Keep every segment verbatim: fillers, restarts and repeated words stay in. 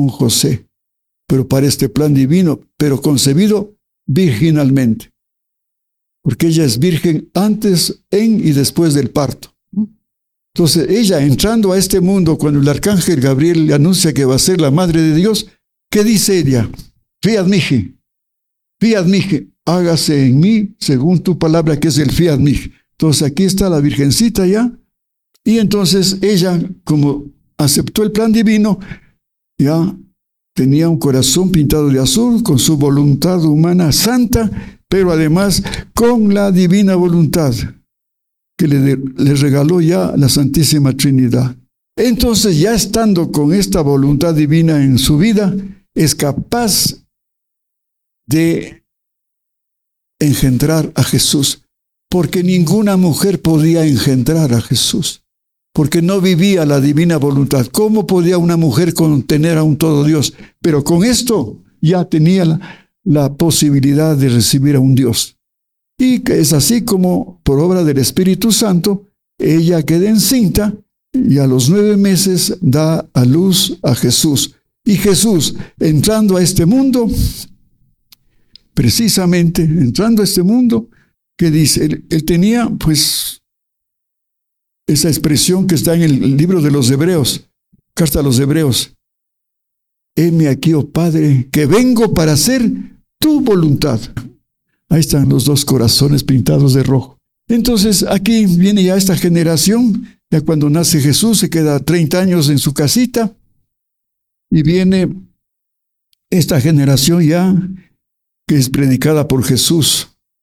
con José, pero para este plan divino, pero concebido virginalmente, porque ella es virgen antes, en y después del parto. Entonces ella, entrando a este mundo, cuando el arcángel Gabriel le anuncia que va a ser la madre de Dios, ¿qué dice ella? Fiat mihi, fiat mihi, hágase en mí según tu palabra, que es el fiat mihi. Entonces aquí está la virgencita ya, y entonces ella, como aceptó el plan divino, ya tenía un corazón pintado de azul, con su voluntad humana santa, pero además con la divina voluntad que le, le regaló ya la Santísima Trinidad. Entonces, ya estando con esta voluntad divina en su vida, es capaz de engendrar a Jesús, porque ninguna mujer podía engendrar a Jesús, porque no vivía la divina voluntad. ¿Cómo podía una mujer contener a un todo Dios? Pero con esto ya tenía la, la posibilidad de recibir a un Dios. Y que es así como, por obra del Espíritu Santo, ella queda encinta y a los nueve meses da a luz a Jesús. Y Jesús, entrando a este mundo, precisamente entrando a este mundo, que dice, él, él tenía pues esa expresión que está en el libro de los Hebreos, carta a los Hebreos. Heme aquí, oh Padre, que vengo para hacer tu voluntad. Ahí están los dos corazones pintados de rojo. Entonces aquí viene ya esta generación, ya cuando nace Jesús, se queda treinta años en su casita, y viene esta generación ya que es predicada por Jesús.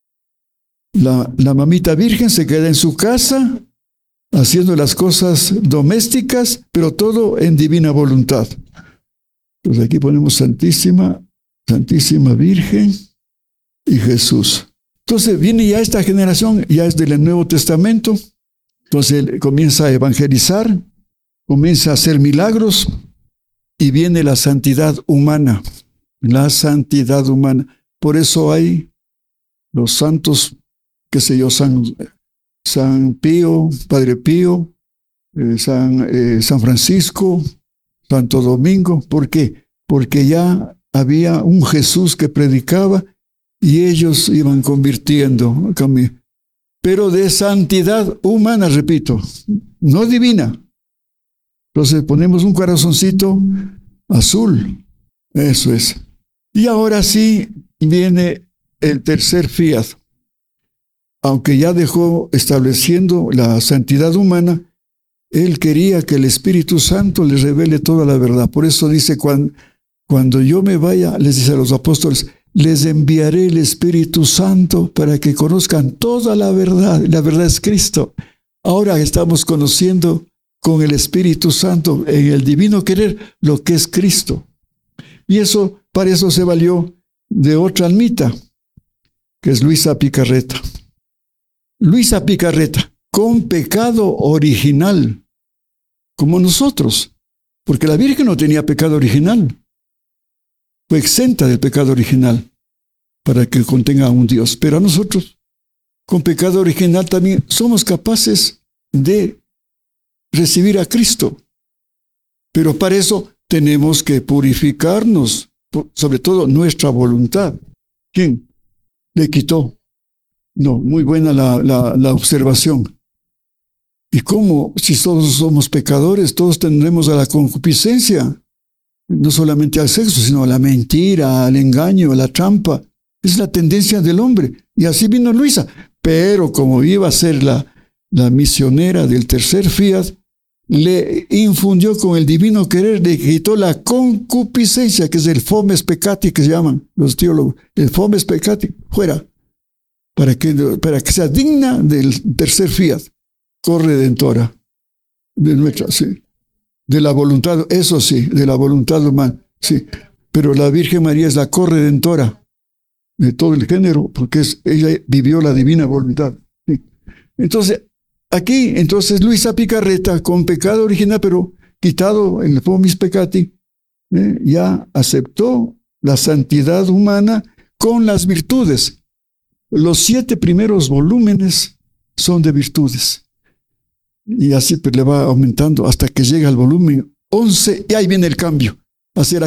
La, la mamita virgen se queda en su casa, haciendo las cosas domésticas, pero todo en divina voluntad. Entonces aquí ponemos Santísima, Santísima Virgen y Jesús. Entonces viene ya esta generación, ya es del Nuevo Testamento. Entonces él comienza a evangelizar, comienza a hacer milagros, y viene la santidad humana, la santidad humana. Por eso hay los santos, qué sé yo, San, San Pío, Padre Pío, eh, San, eh, San Francisco, Santo Domingo. ¿Por qué? Porque ya había un Jesús que predicaba y ellos iban convirtiendo, pero de santidad humana, repito, no divina. Entonces ponemos un corazoncito azul, eso es. Y ahora sí viene el tercer fiat. Aunque ya dejó estableciendo la santidad humana, él quería que el Espíritu Santo le revele toda la verdad. Por eso dice, cuando, cuando yo me vaya, les dice a los apóstoles, les enviaré el Espíritu Santo para que conozcan toda la verdad. La verdad es Cristo. Ahora estamos conociendo con el Espíritu Santo en el divino querer lo que es Cristo. Y eso, para eso se valió de otra almita, que es Luisa Picarreta. Luisa Picarreta, con pecado original, como nosotros, porque la Virgen no tenía pecado original. Fue exenta del pecado original para que contenga a un Dios. Pero a nosotros, con pecado original también somos capaces de recibir a Cristo. Pero para eso tenemos que purificarnos, sobre todo nuestra voluntad. ¿Quién le quitó? No, muy buena la, la, la observación. ¿Y cómo? Si todos somos pecadores, todos tendremos a la concupiscencia. No solamente al sexo, sino a la mentira, al engaño, a la trampa. Es la tendencia del hombre. Y así vino Luisa. Pero como iba a ser la, la misionera del tercer fiat, le infundió con el divino querer, le quitó la concupiscencia, que es el fomes peccati, que se llaman los teólogos. El fomes peccati, fuera. Para que, para que sea digna del tercer fiat, corredentora de nuestra, sí. De la voluntad, eso sí, de la voluntad humana, sí. Pero la Virgen María es la corredentora de todo el género, porque es, ella vivió la divina voluntad. Sí. Entonces, aquí, entonces Luisa Picarreta, con pecado original, pero quitado en el fomis peccati, eh, ya aceptó la santidad humana con las virtudes. Los siete primeros volúmenes son de virtudes. Y así pues le va aumentando hasta que llega al volumen once, y ahí viene el cambio. Hacer